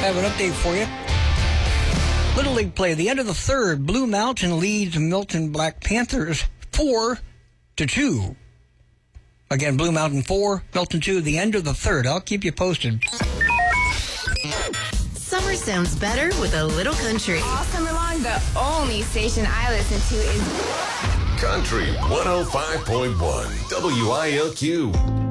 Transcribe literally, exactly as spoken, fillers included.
have an update for you. Little League play. The end of the third. Blue Mountain leads Milton Black Panthers four to two. Again, Blue Mountain four, Milton two. The end of the third. I'll keep you posted. Summer sounds better with a little country. All summer long, the only station I listen to is Country one oh five point one W I L Q.